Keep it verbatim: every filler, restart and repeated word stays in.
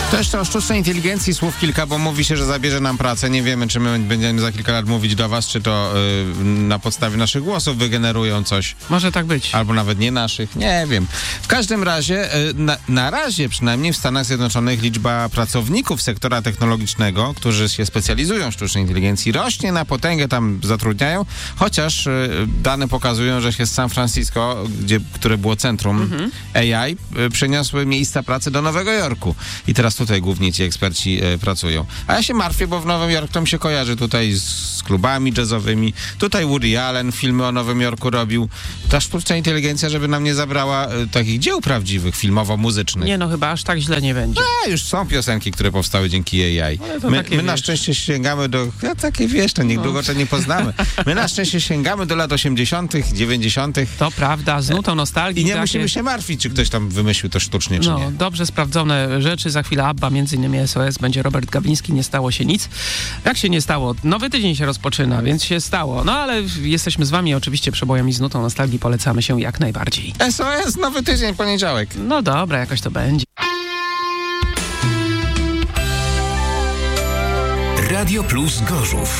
To jeszcze o sztucznej inteligencji słów kilka, bo mówi się, że zabierze nam pracę. Nie wiemy, czy my będziemy za kilka lat mówić do was, czy to yy, na podstawie naszych głosów wygenerują coś. Może tak być. Albo nawet nie naszych, nie wiem. W każdym razie, yy, na, na razie przynajmniej w Stanach Zjednoczonych liczba pracowników sektora technologicznego, którzy się specjalizują w sztucznej inteligencji, rośnie na potęgę, tam zatrudniają, chociaż yy, dane pokazują, że się z San Francisco, gdzie, które było centrum mhm. A I, yy, przeniosły miejsca pracy do Nowego Jorku. I teraz tutaj głównie ci eksperci e, pracują. A ja się martwię, bo w Nowym Jorku to mi się kojarzy tutaj z, z klubami jazzowymi. Tutaj Woody Allen filmy o Nowym Jorku robił. Ta sztuczna inteligencja, żeby nam nie zabrała e, takich dzieł prawdziwych, filmowo-muzycznych. Nie no, chyba aż tak źle nie będzie. A, już są piosenki, które powstały dzięki A I. My, my na szczęście sięgamy do... Ja takie wiesz, to niech no. długo to nie poznamy. My na szczęście sięgamy do lat osiemdziesiątych, dziewięćdziesiątych. To prawda, z nutą nostalgii. I nie takie... musimy się martwić, czy ktoś tam wymyślił to sztucznie, czy no, nie. Dobrze sprawdzone rzeczy. Za chwilę ABBA, między innymi S O S, będzie Robert Gabliński, nie stało się nic. Jak się nie stało? Nowy tydzień się rozpoczyna, więc się stało. No ale jesteśmy z wami oczywiście przebojami z nutą nostalgii, polecamy się jak najbardziej. S O S, nowy tydzień, poniedziałek. No dobra, jakoś to będzie. Radio Plus Gorzów.